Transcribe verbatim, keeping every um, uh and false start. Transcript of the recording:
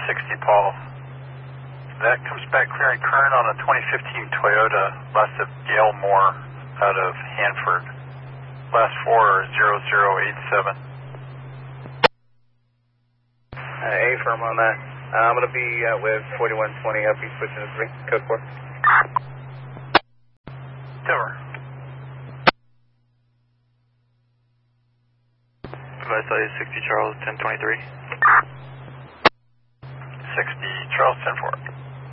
sixty, Paul. That comes back clearing current on a twenty fifteen Toyota, last of Gail Moore out of Hanford. Last four are zero zero eight seven. Uh, A-firm on that. Uh, I'm going to be uh, with forty-one twenty up, he's switching to three, code four. Tower. Advice value sixty Charles, ten twenty-three. sixty Charles, ten four.